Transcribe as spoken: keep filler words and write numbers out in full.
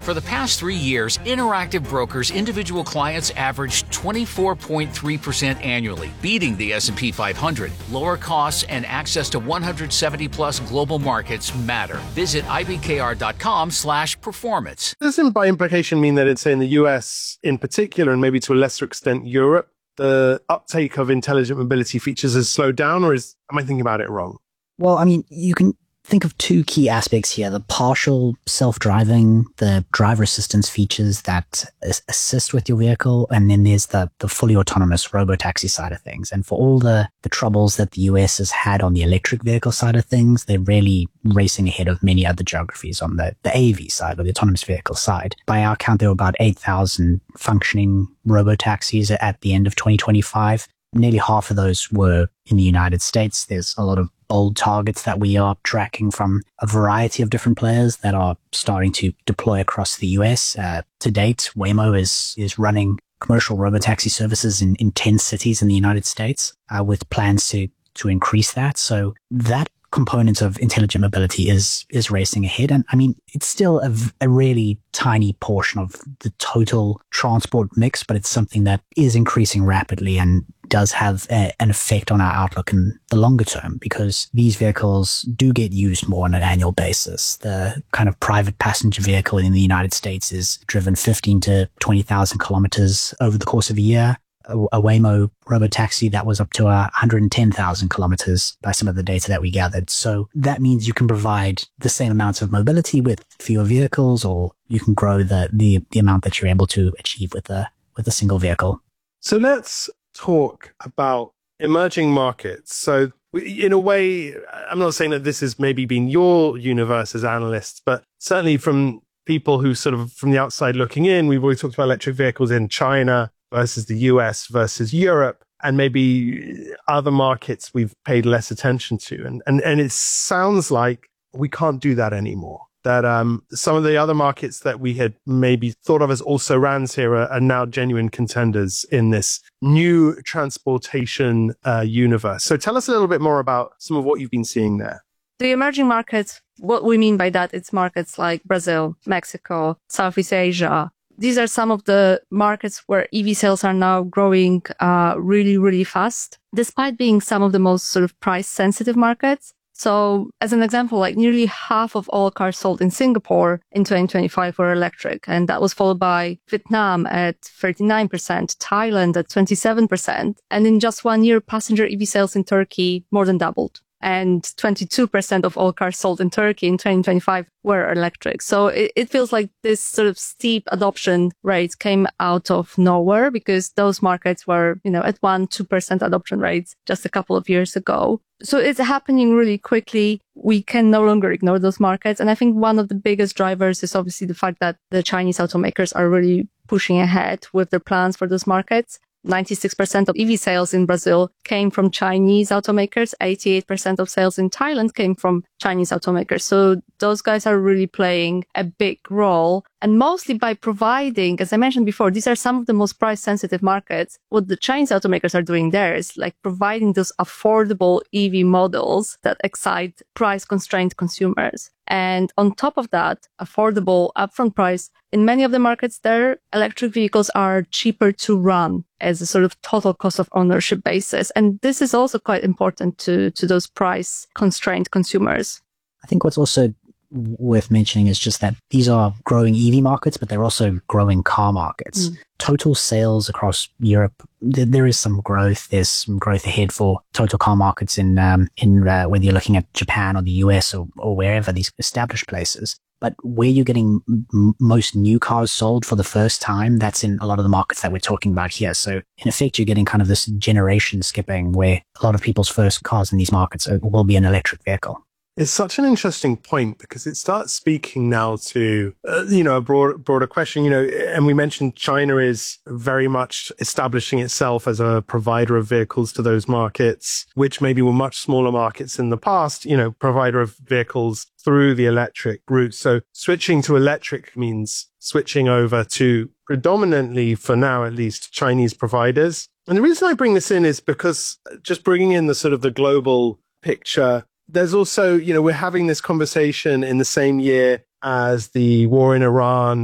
For the past three years, Interactive Brokers individual clients averaged twenty-four point three percent annually, beating the S and P five hundred. Lower costs and access to one hundred seventy plus global markets matter. Visit I B K R dot com slash performance. Doesn't by implication mean that it's in the U S in particular, and maybe to a lesser extent Europe, the uptake of intelligent mobility features has slowed down, or is am I thinking about it wrong? Well, I mean, you can think of two key aspects here: the partial self-driving, the driver assistance features that assist with your vehicle, and then there's the, the fully autonomous robotaxi side of things. And for all the, the troubles that the U S has had on the electric vehicle side of things, they're really racing ahead of many other geographies on the, the A V side, or the autonomous vehicle side. By our count, there were about eight thousand functioning robotaxis at the end of twenty twenty-five. Nearly half of those were in the United States. There's a lot of bold targets that we are tracking from a variety of different players that are starting to deploy across the U S. Uh, to date, Waymo is is running commercial robotaxi services in, in ten cities in the United States, uh, with plans to to increase that. So that component of intelligent mobility is is racing ahead. And I mean, it's still a, a really tiny portion of the total transport mix, but it's something that is increasing rapidly and does have a, an effect on our outlook in the longer term, because these vehicles do get used more on an annual basis. The kind of private passenger vehicle in the United States is driven fifteen to twenty thousand kilometers over the course of a year. A, a Waymo robotaxi, that was up to uh, one hundred ten thousand kilometers by some of the data that we gathered. So that means you can provide the same amounts of mobility with fewer vehicles, or you can grow the, the, the amount that you're able to achieve with a, with a single vehicle. So let's talk about emerging markets. So in a way, I'm not saying that this has maybe been your universe as analysts, but certainly from people who sort of from the outside looking in, we've always talked about electric vehicles in China versus the U S versus Europe, and maybe other markets we've paid less attention to. And, and, and it sounds like we can't do that anymore. That um, some of the other markets that we had maybe thought of as also rans here are, are now genuine contenders in this new transportation uh, universe. So tell us a little bit more about some of what you've been seeing there. The emerging markets, what we mean by that, it's markets like Brazil, Mexico, Southeast Asia. These are some of the markets where E V sales are now growing uh, really, really fast, despite being some of the most sort of price sensitive markets. So as an example, like nearly half of all cars sold in Singapore in twenty twenty-five were electric. And that was followed by Vietnam at thirty-nine percent, Thailand at twenty-seven percent. And in just one year, passenger E V sales in Turkey more than doubled. And twenty-two percent of all cars sold in Turkey in twenty twenty-five were electric. So it, it feels like this sort of steep adoption rates came out of nowhere, because those markets were, you know, at one, two percent adoption rates just a couple of years ago. So it's happening really quickly. We can no longer ignore those markets. And I think one of the biggest drivers is obviously the fact that the Chinese automakers are really pushing ahead with their plans for those markets. ninety-six percent of E V sales in Brazil came from Chinese automakers. eighty-eight percent of sales in Thailand came from Chinese automakers. So those guys are really playing a big role. And mostly by providing, as I mentioned before, these are some of the most price sensitive markets. What the Chinese automakers are doing there is like providing those affordable E V models that excite price constrained consumers. And on top of that, affordable upfront price, in many of the markets there, electric vehicles are cheaper to run as a sort of total cost of ownership basis. And this is also quite important to, to those price constrained consumers. I think what's also worth mentioning is just that these are growing E V markets, but they're also growing car markets. Mm. Total sales across Europe, th- there is some growth. There's some growth ahead for total car markets in um, in uh, whether you're looking at Japan or the U S or, or wherever, these established places. But where you're getting m- most new cars sold for the first time, that's in a lot of the markets that we're talking about here. So in effect, you're getting kind of this generation skipping where a lot of people's first cars in these markets are, will be an electric vehicle. It's such an interesting point, because it starts speaking now to, uh, you know, a broad, broader question, you know, and we mentioned China is very much establishing itself as a provider of vehicles to those markets, which maybe were much smaller markets in the past, you know, provider of vehicles through the electric route. So switching to electric means switching over to predominantly, for now at least, Chinese providers. And the reason I bring this in is because just bringing in the sort of the global picture, there's also, you know, we're having this conversation in the same year as the war in Iran,